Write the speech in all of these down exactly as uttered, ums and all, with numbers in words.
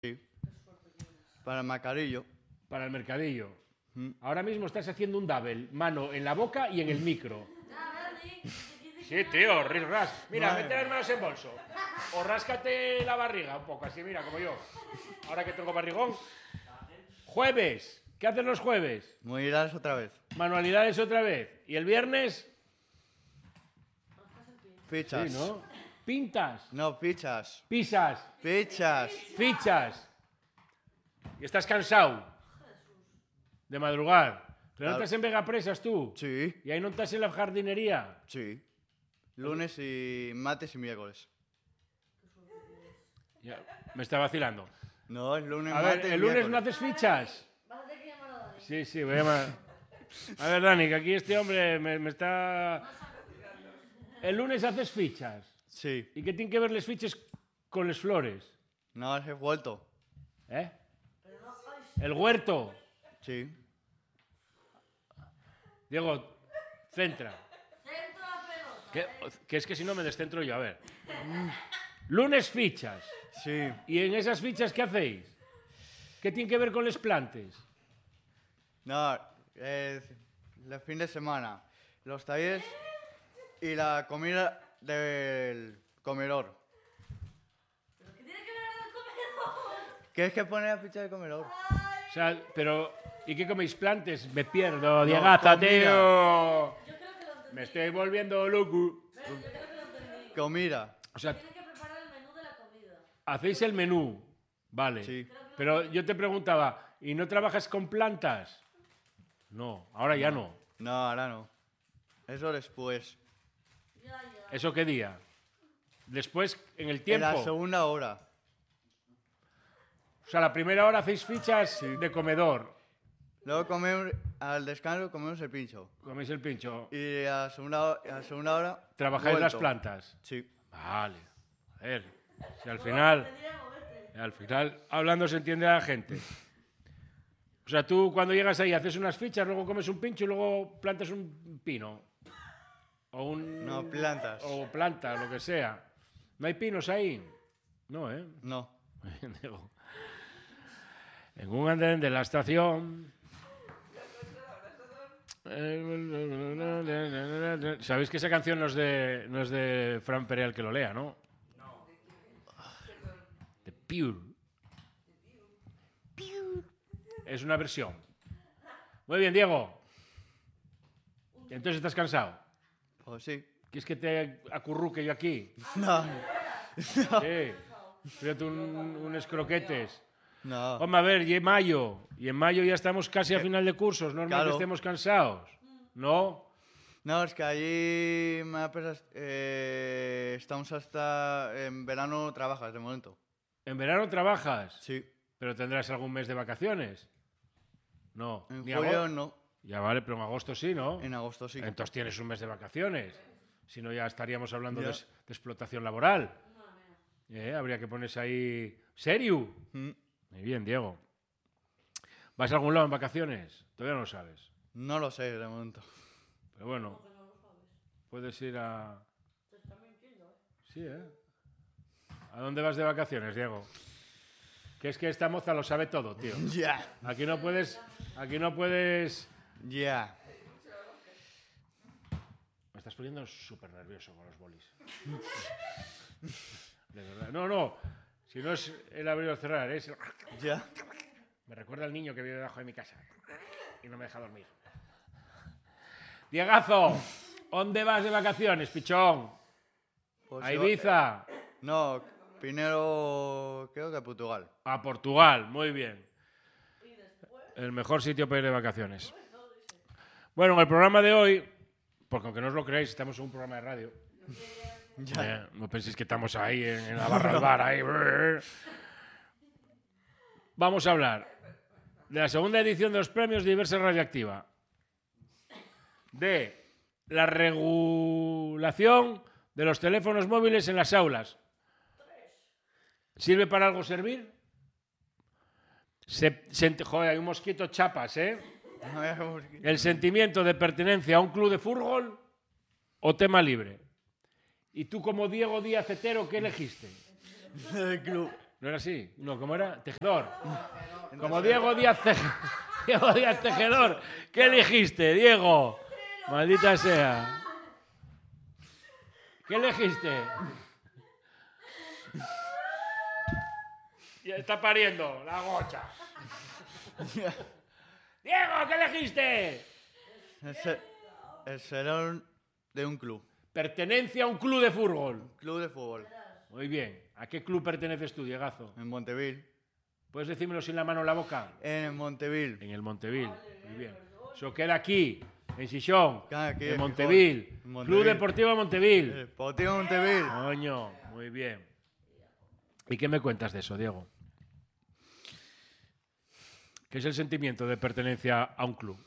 Sí. Para el macarillo. Para el mercadillo. Mm. Ahora mismo estás haciendo un double, mano en la boca y en el micro. Sí, tío, ris ras. Mira, Madre. mete las manos en bolso. O ráscate la barriga un poco, así, mira, como yo. Ahora que tengo barrigón. Jueves. ¿Qué hacen los jueves? Morirás otra vez. Manualidades otra vez. ¿Y el viernes? Fichas. Sí, ¿no? Pintas. No, fichas. Pisas. Fichas. Fichas. ¿Y estás cansado? De madrugar. ¿Pero no Claro. estás en Vegapresas tú? Sí. ¿Y ahí no estás en la jardinería? Sí. Lunes y martes y miércoles. Ya, me está vacilando. No, es lunes, A martes ver, y ¿el lunes no miércoles. haces fichas? Sí, sí, voy a llamar. A ver, Dani, que aquí este hombre me, me está... El lunes haces fichas. Sí. ¿Y qué tienen que ver las fichas con las flores? No, es vuelto. ¿Eh? El huerto. Sí. Diego, centra. Que, que es que si no me descentro yo, a ver. Lunes fichas. Sí. ¿Y en esas fichas qué hacéis? ¿Qué tiene que ver con las plantas? No, es el fin de semana. Los talleres y la comida del comedor. ¿Pero qué tiene que ver el comedor? ¿Qué es que pone la ficha del comedor? O sea, pero... ¿Y qué coméis plantas? Me pierdo, Diegaza, comida. tío. Yo creo que lo entendí. Me estoy volviendo loco. Pero yo creo que lo entendí. Comida. O sea, Tienen que preparar el menú de la comida. hacéis el menú. Vale. Sí. Pero yo te preguntaba, ¿y no trabajas con plantas? No, ahora ya no. No, ahora no. Eso después. Ya, ya. ¿Eso qué día? Después, en el En tiempo. la segunda hora. O sea, la primera hora hacéis fichas de comedor. Luego comemos, al descanso comemos el pincho. Coméis el pincho. Y a la segunda, ho- a la segunda hora... Trabajáis las vuelto. plantas. Sí. Vale. A ver. Si al final... Al final, hablando se entiende a la gente. O sea, tú cuando llegas ahí haces unas fichas, luego comes un pincho y luego plantas un pino. O un... No, plantas. O planta, lo que sea. ¿No hay pinos ahí? No, ¿eh? No. Digo, en un andén de la estación... Sabéis que esa canción no es de, no es de Fran Perea que lo lea, ¿no? No. De Pure. Es una versión. Muy bien, Diego. Entonces estás cansado. Pues sí. ¿Quieres que te acurruque yo aquí? No. Sí. Fíjate un, unos croquetes. No. Hombre, a ver, y en mayo. Y en mayo ya estamos casi a final de cursos. Normal Claro. que estemos cansados. ¿No? No, es que allí me da pesas- eh, estamos hasta... En verano trabajas, de momento. En verano trabajas. Sí. Pero tendrás algún mes de vacaciones. No. En Ni julio ago- no. Ya vale, pero en agosto sí, ¿no? En agosto sí. Entonces tienes un mes de vacaciones. Si no, ya estaríamos hablando Ya. de, de explotación laboral. Eh, habría que ponerse ahí... ¿Serio? Mm. Muy bien, Diego. ¿Vas a algún lado en vacaciones? Todavía no lo sabes. No lo sé, de momento. Pero bueno, puedes ir a... Sí, ¿eh? ¿A dónde vas de vacaciones, Diego? Que es que esta moza lo sabe todo, tío. Ya. Aquí no puedes... Aquí no puedes... Ya. Me estás poniendo súper nervioso con los bolis. De verdad. No, no. Si no es el abrir o cerrar, es... Ya. Me recuerda al niño que vive debajo de mi casa y no me deja dormir. Diegazo, ¿dónde vas de vacaciones, pichón? Pues ¿A iba- Ibiza? No, primero creo que a Portugal. A Portugal, muy bien. El mejor sitio para ir de vacaciones. Bueno, en el programa de hoy, porque aunque no os lo creáis, estamos en un programa de radio. Eh, no penséis que estamos ahí en, en la barra del bar, ahí. Vamos a hablar de la segunda edición de los premios de Diversa Radioactiva, de la regulación de los teléfonos móviles en las aulas. ¿Sirve para algo servir? Se, se- joder, hay un mosquito chapas, ¿eh? El sentimiento de pertenencia a un club de fútbol o tema libre. ¿Y tú como Diego Díaz Etero qué elegiste? El club. ¿No era así? No, ¿cómo era? Tejedor. Como Diego Díaz Tejedor. Diego Díaz Tejedor. ¿Qué elegiste, Diego? Maldita sea. ¿Qué elegiste? Ya está pariendo la gocha. Diego, ¿qué elegiste? El ser, el ser un- de un club. Pertenencia a un club de fútbol. Club de fútbol. Muy bien. ¿A qué club perteneces tú, Diegazo? En Monteville. ¿Puedes decírmelo sin la mano en la boca? En el Monteville. En el Monteville. Muy bien. Eso queda aquí, en Xixón, Queda aquí, en en Monteville. Gijón. En Club Monteville. Deportivo Monteville. Deportivo Monteville. Coño, muy bien. ¿Y qué me cuentas de eso, Diego? ¿Qué es el sentimiento de pertenencia a un club?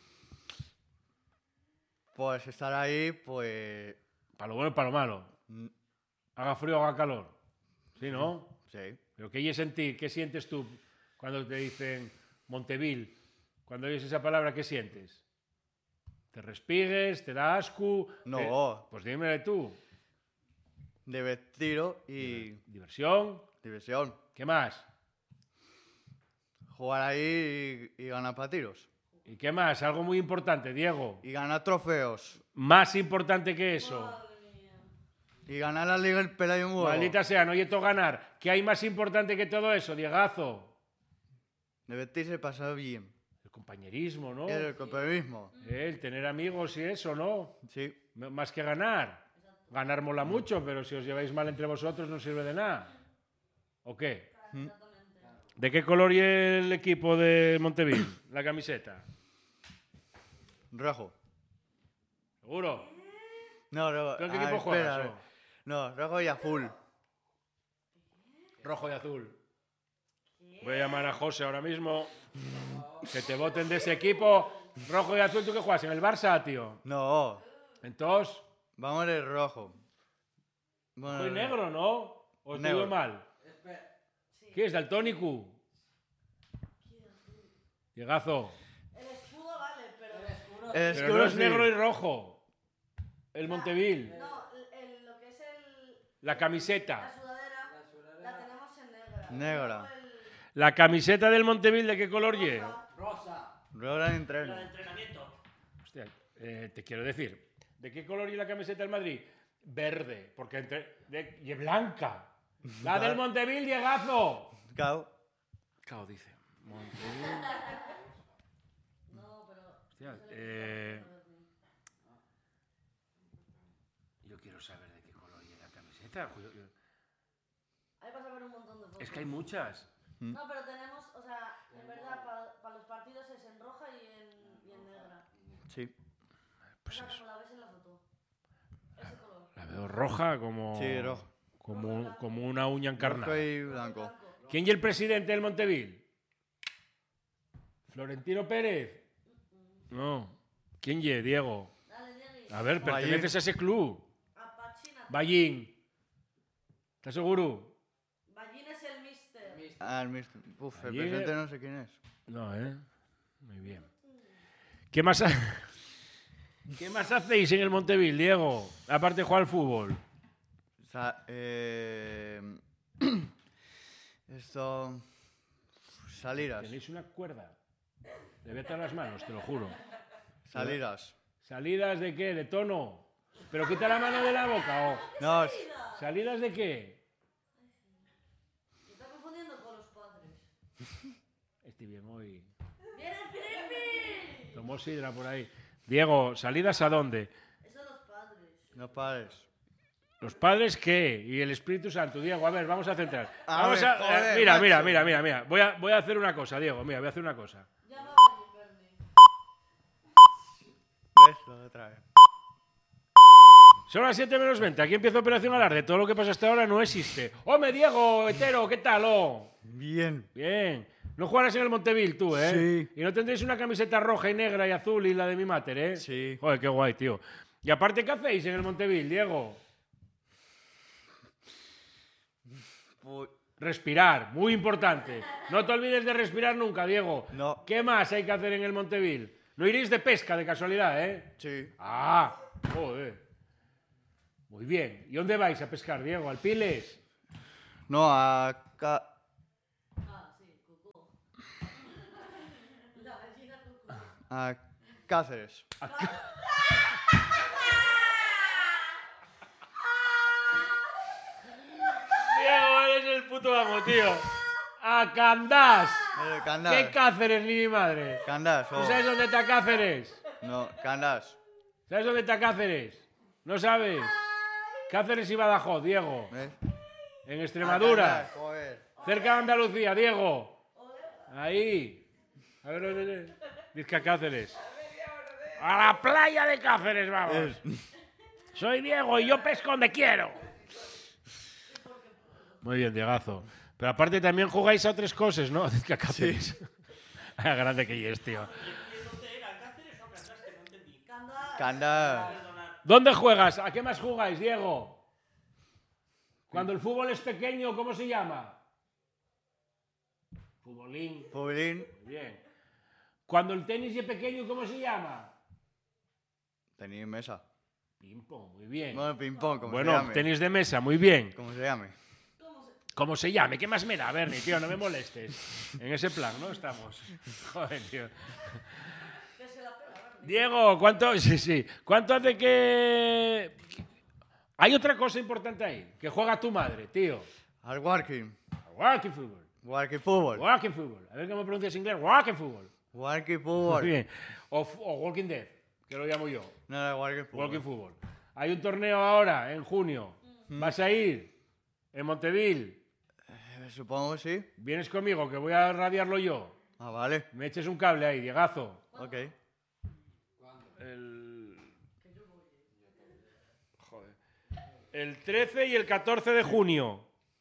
Pues estar ahí, pues... Para lo bueno y para lo malo. mm, Haga frío o haga calor. ¿Sí, no? Sí. ¿Pero qué, hay sentir? ¿Qué sientes tú cuando te dicen Monteville? Cuando oyes esa palabra, ¿qué sientes? ¿Te respigues? ¿Te da asco? No. ¿Te- Pues dímelo tú. Divertido y Diversión. diversión. ¿Qué más? Jugar ahí y, y ganar partidos. ¿Y qué más? Algo muy importante, Diego. Y ganar trofeos. Más importante que eso. Y ganar la Liga el Pelayo un huevo. Maldita sea, no yeto ganar. ¿Qué hay más importante que todo eso, Diegazo? Divertirse y pasar bien. El compañerismo, ¿no? El compañerismo. El tener amigos y eso, ¿no? Sí. M- Más que ganar. Ganar mola mucho, pero si os lleváis mal entre vosotros no sirve de nada. ¿O qué? ¿De qué color y el equipo de Monteville? La camiseta. Rojo. ¿Seguro? No, rojo. ¿Tú en qué Ah, equipo espera, juegas? o? No, rojo y azul. Rojo y azul. Voy a llamar a José ahora mismo. Que te voten de ese equipo. Rojo y azul, ¿tú qué juegas? ¿En el Barça, tío? No, Entonces, vamos de rojo. Bueno, soy negro, ¿no? ¿O estoy Negro. mal? ¿Qué es daltónico? Llegazo. El escudo vale, pero. El Pero escudo no es sí. negro y rojo. El Monteville. No, el- el- lo que es el. La La camiseta. sudadera. La tenemos en negra. Negra. Luego el- La camiseta del Monteville, ¿de qué color lle? rosa. Rojo en entreno. Hostia, eh, te quiero decir, ¿de qué color y la camiseta del Madrid? Verde, porque entre. De, y blanca. La del Monteville, Diegazo. Cao. Cao dice. Monteville. No, pero. Hostia, eh, yo quiero saber de qué color y la camiseta. Yo- yo- Ahí vas a ver un montón de fotos. Es que hay muchas. No, pero tenemos, o sea, en verdad, para los partidos es en roja y en, y en negra. Sí. Pues Esa eso. como la ves en la foto. Ese color. La veo roja como. Sí, rojo. Como, como una uña encarnada. Rojo y blanco. Blanco. ¿Quién y el presidente del Monteville? ¿Florentino Pérez? No. ¿Quién y, Diego? Dale, Diegui. A ver, Ballín. perteneces a ese club. Apachina. Ballín. ¿Estás seguro? Ballín es el mister. Ah, el mister. Uf, el Allí- presidente no sé quién es. No, ¿eh? Muy bien. ¿Qué más, ha- ¿Qué más hacéis en el Monteville, Diego? Aparte de jugar al fútbol. O sea, eh... Esto... Salidas. Tenéis una cuerda. Le voy a atar las manos, te lo juro. Salidas. ¿Salidas de qué? ¿De tono? ¿Pero quita la mano de la boca o...? No, s- ¿Salidas de qué? Me está confundiendo con los padres. Estoy bien hoy. ¡Viene el Filipe! Tomó sidra por ahí. Diego, ¿salidas a dónde? Eso los padres. los padres. ¿Los padres qué? Y el Espíritu Santo. Diego, a ver, vamos a centrar. A Vamos ver, a, joder, eh, mira, macho. mira, mira, mira, mira. Voy a, voy a hacer una cosa, Diego. Mira, voy a hacer una cosa. Llama a Ballín, Bernie. ¿Ves? Lo de otra vez. Son las siete menos veinte. Aquí empieza Operación Alarde. Todo lo que pasa hasta ahora no existe. ¡Hombre, Diego, hetero! ¿Qué tal, oh? Bien. Bien. No jugarás en el Monteville tú, ¿eh? Sí. Y no tendréis una camiseta roja y negra y azul y la de mi máter, ¿eh? Sí. Joder, qué guay, tío. Y aparte, ¿qué hacéis en el Monteville, Diego? Pu- Respirar, muy importante. No te olvides de respirar nunca, Diego. No. ¿Qué más hay que hacer en el Monteville? No iréis de pesca de casualidad, ¿eh? Sí. Ah, joder. Muy bien. ¿Y dónde vais a pescar, Diego? ¿Al Piles? No, a... Ca... A Cáceres. Diego, eres el puto amo, tío. A Candás. Eh, Candás. ¿Qué Cáceres ni mi madre? Candás. ¿Tú oh. sabes dónde está Cáceres? No, Candás. ¿Sabes dónde está Cáceres? ¿No sabes? Cáceres y Badajoz, Diego. ¿Ves? En Extremadura. A Candás, joder. Cerca de Andalucía, Diego. Ahí. A ver, a ver, a ver. Dice Cáceres. A la playa de Cáceres, vamos. Es- Soy Diego y yo pesco donde quiero. Muy bien, Diegazo. Pero aparte también jugáis a otras cosas, ¿no? Dice Cáceres. Ah, grande que es, tío. Candás. ¿Dónde juegas? ¿A qué más jugáis, Diego? Cuando el fútbol es pequeño, ¿cómo se llama? Futbolín. Pubilín. Muy bien. Cuando el tenis es pequeño, ¿cómo se llama? Tenía mesa. Ping-pong, muy bien. Bueno, ping-pong, como se Bueno, llame. tenis de mesa, muy bien. Como se llame. Como se llame, ¿qué más me da, Bernie, tío? No me molestes. En ese plan, ¿no? Estamos. Joder, tío. Diego, ¿cuánto? Sí, sí. ¿Cuánto hace que...? Hay otra cosa importante ahí, que juega tu madre, tío. Al walking. Walking fútbol. Walking fútbol. Walking fútbol. A ver cómo pronuncias inglés. Walking fútbol. Walking Muy fútbol. bien. O, o Walking Dead, que lo llamo yo. No, no, walking fútbol. Walking fútbol. Hay un torneo ahora, en junio. ¿Vas a ir? En Monteville. Eh, Supongo que sí. Vienes conmigo, que voy a radiarlo yo. Ah, vale. Me eches un cable ahí, Diegazo. Ok. El... Joder. El trece y el catorce de junio.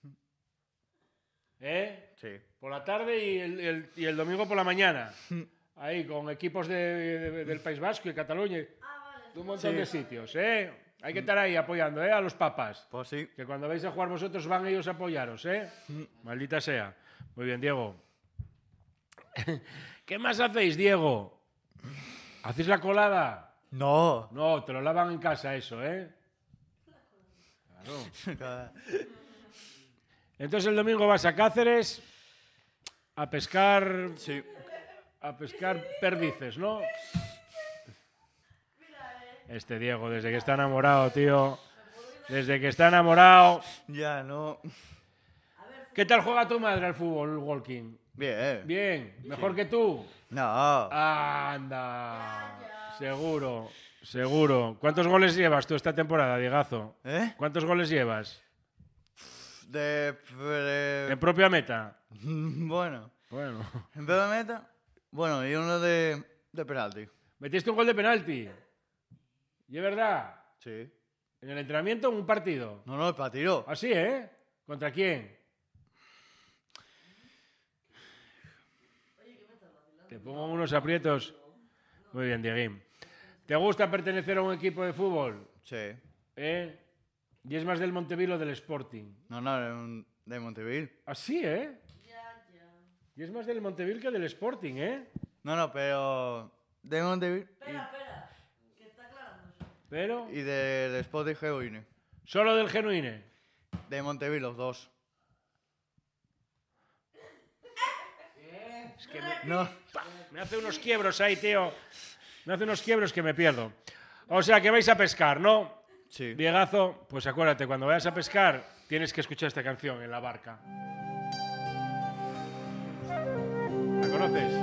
¿Eh? Sí. Por la tarde y el, el- y el domingo por la mañana. Ahí, con equipos de- de- del País Vasco y Cataluña. De un montón Sí. de sitios, ¿eh? Hay que estar ahí apoyando, ¿eh? A los papas. Pues sí. Que cuando vais a jugar vosotros van ellos a apoyaros, ¿eh? Maldita sea. Muy bien, Diego. ¿Qué más hacéis, Diego? ¿Hacéis la colada? No. No, te lo lavan en casa eso, ¿eh? Claro. Entonces el domingo vas a Cáceres a pescar, Sí. a pescar perdices, ¿no? Este Diego, desde que está enamorado, tío. Desde que está enamorado. Ya, no. ¿Qué tal juega tu madre al fútbol, Walking? Bien. Bien, mejor que tú. No. Anda. Seguro, seguro. ¿Cuántos goles llevas tú esta temporada, Diegazo? ¿Eh? ¿Cuántos goles llevas? De... de- En propia meta. Bueno. Bueno. En vez de meta. Bueno, y uno de, de penalti. Metiste un gol de penalti. ¿Y es verdad? Sí. ¿En el entrenamiento o en un partido? No, no, para tiro. Así, ¿eh? ¿Contra quién? Te pongo unos aprietos. Muy bien, Dieguín. ¿Te gusta pertenecer a un equipo de fútbol? Sí. ¿Eh? ¿Y es más del Monteville o del Sporting? No, no, de, un- de Monteville. Así, ¿eh? Y es más del Monteville que del Sporting, ¿eh? No, no, pero... De Monteville Espera, espera, que está aclarando eso. Pero y, y de, de Sporting Genuine. solo del Genuine. De Monteville, los dos. Es que me, No. me hace unos quiebros ahí, tío. Me hace unos quiebros que me pierdo. O sea, que vais a pescar, ¿no? Sí. Diegazo, pues acuérdate, cuando vayas a pescar, tienes que escuchar esta canción en la barca. ¿La conoces?